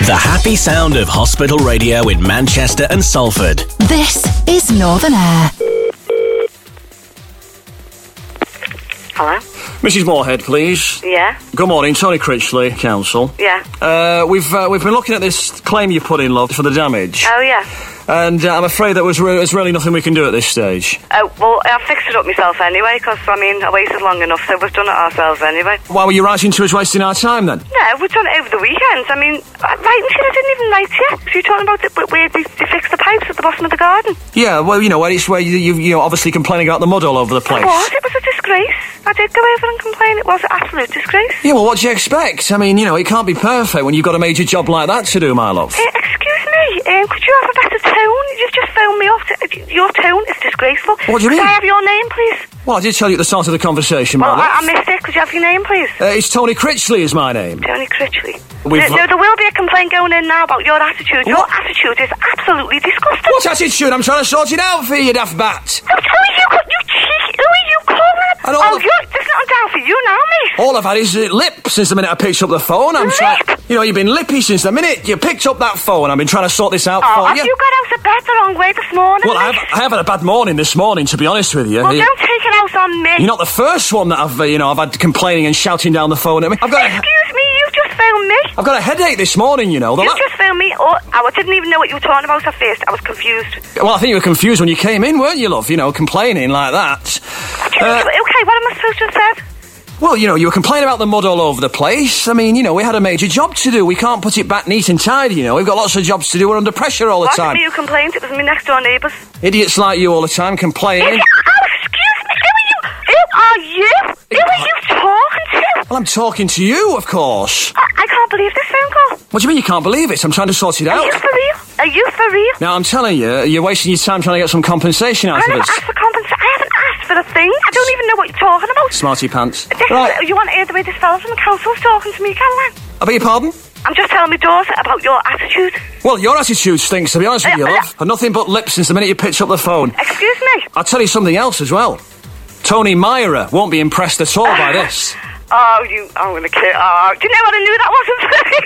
The happy sound of hospital radio in Manchester and Salford. This is Northern Air. Hello? Mrs. Moorhead, please. Yeah? Good morning, Tony Critchley, Council. Yeah. We've been looking at this claim you put in, love, for the damage. Oh, yeah. And I'm afraid that there's really nothing we can do at this stage. Oh, well, I fixed it up myself anyway, because, I waited long enough, so we've done it ourselves anyway. Why were you writing to us wasting our time, then? No, we've done it over the weekend. Writing to you, I didn't even write to you. So you're talking about where they fixed the pipes at the bottom of the garden. Yeah, well, where you obviously complaining about the mud all over the place. It was a disgrace. I did go over and complain. It was an absolute disgrace. Yeah, well, what do you expect? It can't be perfect when you've got a major job like that to do, my love. Excuse me, could you have a better tone? You've just phoned me off. Your tone is disgraceful. What do you mean? Could I have your name, please? Well, I did tell you at the start of the conversation, my love. I missed it. Could you have your name, please? It's Tony Critchley is my name. Tony Critchley. We've- No, there will be a complaint going in now about your attitude. Your attitude is absolutely disgusting. What attitude? I'm trying to sort it out for you, daft bat. Who are you calling? There's nothing down for you now, mate. All I've had is lip since the minute I picked up the phone. You've been lippy since the minute you picked up that phone. I've been trying to sort this out for you. Have you got out of bed the wrong way this morning? Well, I have had a bad morning this morning, to be honest with you. Well, don't take it out on me. You're not the first one that I've had complaining and shouting down the phone at me. Excuse me, you've just phoned me. I've got a headache this morning, You just phoned me. I didn't even know what you were talking about at first. I was confused. Well, I think you were confused when you came in, weren't you, love? Complaining like that. Okay, what am I supposed to have said? Well, you were complaining about the mud all over the place. We had a major job to do. We can't put it back neat and tidy, We've got lots of jobs to do. We're under pressure all the time. It wasn't me who complained. It was my next-door neighbours. Idiots like you all the time complaining. Excuse me. Who are you? Who are you talking to? Well, I'm talking to you, of course. I can't believe this phone call. What do you mean you can't believe it? I'm trying to sort it out. Are you for real? Now, I'm telling you, you're wasting your time trying to get some compensation out of us. I haven't asked for compensation. I haven't asked for a thing. I don't even know what you're talking about. Smarty pants. You want to hear the way this fella from the council's talking to me, Caroline? I beg your pardon? I'm just telling my daughter about your attitude. Well, your attitude stinks, to be honest with you, love. Had nothing but lips since the minute you picked up the phone. Excuse me? I'll tell you something else as well. Tony Myra won't be impressed at all by this. I'm going to kill... do you know what? I knew that wasn't funny.